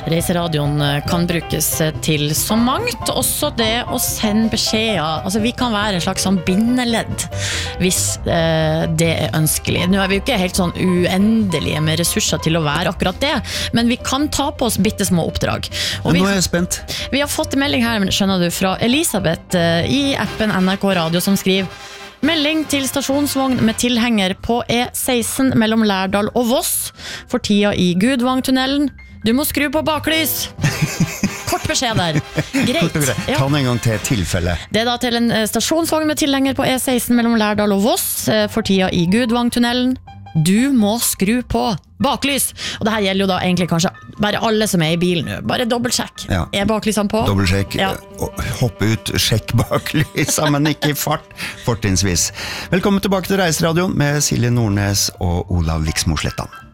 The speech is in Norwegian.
Reiseradioen kan brukes til så mangt, også det å sende beskjeder. Altså, vi kan være en slags sånn bindeledd, hvis det ønskelig. Nå vi jo ikke helt sånn uendelige med ressurser til å være akkurat det, men vi kan ta på oss bittesmå oppdrag. Og nå jeg spent. Vi har fått en melding her, skjønner du, fra Elisabeth i appen NRK Radio, som skriver: melding til stasjonsvogn med tilhenger på E16 mellom Lærdal og Voss, for tida i Gudvangtunnelen. Du må skru på baklys. Kort beskjed der. Greit. Ta den en gang til tilfelle. Det da til en stasjonsvogn med tilhenger på E16 mellom Lærdal og Voss, for tida i Gudvangtunnelen. Du må skru på baklys. Og det her gjelder jo da egentlig kanskje bare alle som i bilen nå. Bare dobbeltsjekk. Ja. Baklysene på? Dobbeltsjekk. Ja. Hoppe ut, sjekk baklysa, men ikke i fart, fortrinnsvis. Velkommen tilbake til Reiseradioen med Silje Nordnes og Olav Viksmo Slettan.